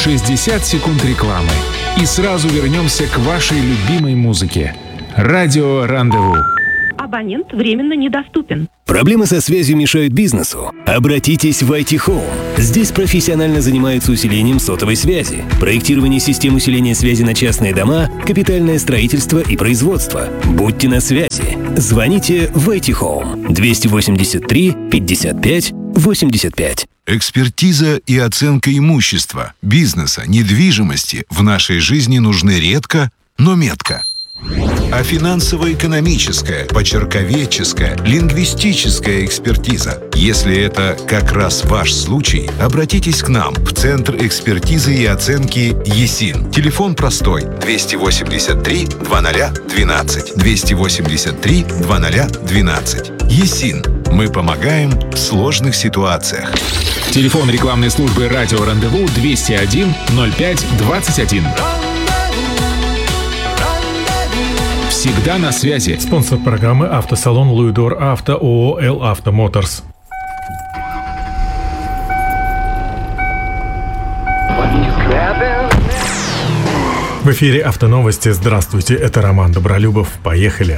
60 секунд рекламы. И сразу вернемся к вашей любимой музыке. Радио «Рандеву». Абонент временно недоступен. Проблемы со связью мешают бизнесу? Обратитесь в IT Home. Здесь профессионально занимаются усилением сотовой связи, проектирование систем усиления связи на частные дома, капитальное строительство и производство. Будьте на связи. Звоните в IT Home 283 55 85. Экспертиза и оценка имущества, бизнеса, недвижимости в нашей жизни нужны редко, но метко. А финансово-экономическая, почерковедческая, лингвистическая экспертиза. Если это как раз ваш случай, обратитесь к нам в Центр экспертизы и оценки ЕСИН. Телефон простой: 283 2012. 283 2012. ЕСИН. Мы помогаем в сложных ситуациях. Телефон рекламной службы «Радио Рандеву» 201 05 21. Всегда на связи. Спонсор программы — автосалон «Луидор Авто», ООО «Эл Авто Моторс». В эфире «Автоновости». Здравствуйте, это Роман Добролюбов. Поехали.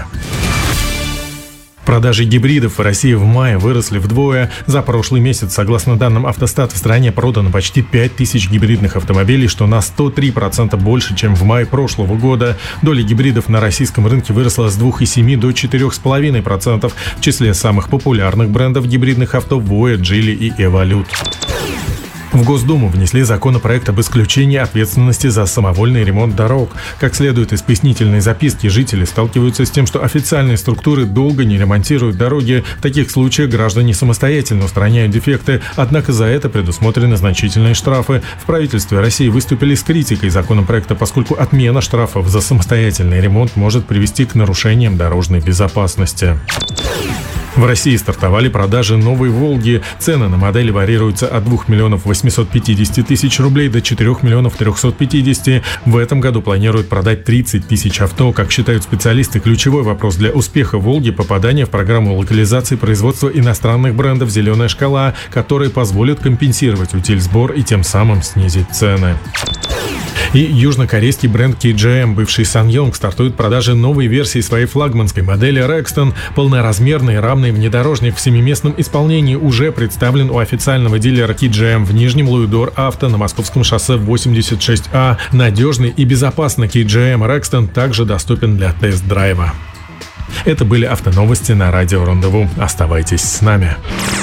Продажи гибридов в России в мае выросли вдвое. За прошлый месяц, согласно данным Автостат, в стране продано почти 5000 гибридных автомобилей, что на 103% больше, чем в мае прошлого года. Доля гибридов на российском рынке выросла с 2,7 до 4,5%. В числе самых популярных брендов гибридных авто — Voya, Geely и Evolute. В Госдуму внесли законопроект об исключении ответственности за самовольный ремонт дорог. Как следует из пояснительной записки, жители сталкиваются с тем, что официальные структуры долго не ремонтируют дороги. В таких случаях граждане самостоятельно устраняют дефекты, однако за это предусмотрены значительные штрафы. В правительстве России выступили с критикой законопроекта, поскольку отмена штрафов за самостоятельный ремонт может привести к нарушениям дорожной безопасности. В России стартовали продажи новой «Волги». Цены на модели варьируются от 2 миллионов 850 тысяч рублей до 4 миллионов 350. В этом году планируют продать 30 тысяч авто. Как считают специалисты, ключевой вопрос для успеха «Волги» — попадание в программу локализации производства иностранных брендов «Зеленая шкала», которые позволят компенсировать утильсбор и тем самым снизить цены. И южнокорейский бренд KGM, бывший SsangYong, стартует продажи новой версии своей флагманской модели Rexton. Полноразмерный рамный внедорожник в 7-местном исполнении уже представлен у официального дилера KGM в Нижнем Луидор Авто на Московском шоссе 86А. Надежный и безопасный KGM Rexton также доступен для тест-драйва. Это были автоновости на Радио Рандеву. Оставайтесь с нами.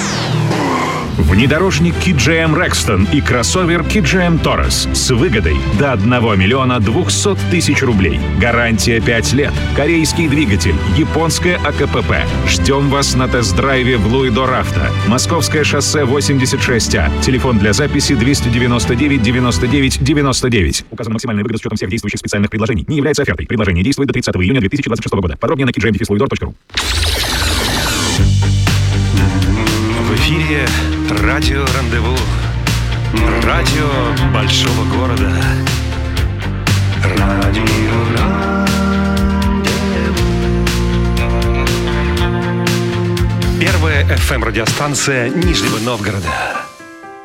Внедорожник KGM Rexton и кроссовер KGM Taurus с выгодой до 1 миллиона 200 тысяч рублей. Гарантия 5 лет. Корейский двигатель. Японское АКПП. Ждем вас на тест-драйве в Луидор Авто. Московское шоссе 86А. Телефон для записи 299 99 99. Указана максимальная выгода с учетом всех действующих специальных предложений. Не является офертой. Предложение действует до 30 июня 2026 года. Подробнее на kgm-luidor.ru. В эфире Радио Рандеву. Радио большого города. Радио Рандеву. Первая FM-радиостанция Нижнего Новгорода.